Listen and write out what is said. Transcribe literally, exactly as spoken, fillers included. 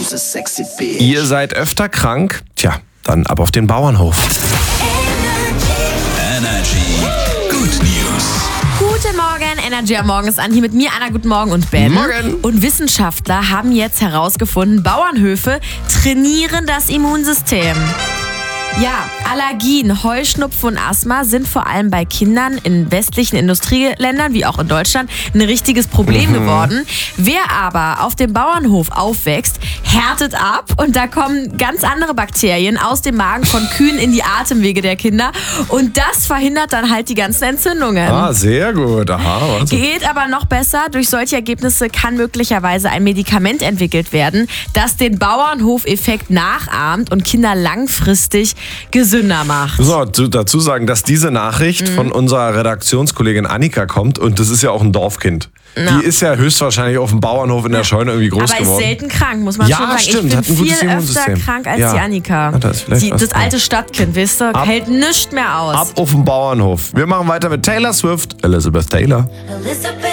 Ihr seid öfter krank? Tja, dann ab auf den Bauernhof. Energy Good News. Guten Morgen, Energy am Morgen ist an. Hier mit mir, Anna, guten Morgen und Ben. Morgen. Und Wissenschaftler haben jetzt herausgefunden, Bauernhöfe trainieren das Immunsystem. Ja, Allergien, Heuschnupfen und Asthma sind vor allem bei Kindern in westlichen Industrieländern, wie auch in Deutschland, ein richtiges Problem mhm. geworden. Wer aber auf dem Bauernhof aufwächst, härtet ab und da kommen ganz andere Bakterien aus dem Magen von Kühen in die Atemwege der Kinder und das verhindert dann halt die ganzen Entzündungen. Ah, sehr gut. Aha, also. Geht aber noch besser. Durch solche Ergebnisse kann möglicherweise ein Medikament entwickelt werden, das den Bauernhofeffekt nachahmt und Kinder langfristig gesünder macht. So, dazu sagen, dass diese Nachricht mhm. von unserer Redaktionskollegin Annika kommt und das ist ja auch ein Dorfkind. Ja. Die ist ja höchstwahrscheinlich auf dem Bauernhof in der Scheune irgendwie groß aber geworden. Aber ist selten krank, muss man ja, schon sagen. Stimmt, ich bin hat ein gutes viel Immunsystem. öfter krank als ja. die Annika. Ja, das ist die, das alte Stadtkind, wisst ihr, ab, hält nichts mehr aus. Ab auf dem Bauernhof. Wir machen weiter mit Taylor Swift, Elizabeth Taylor. Elizabeth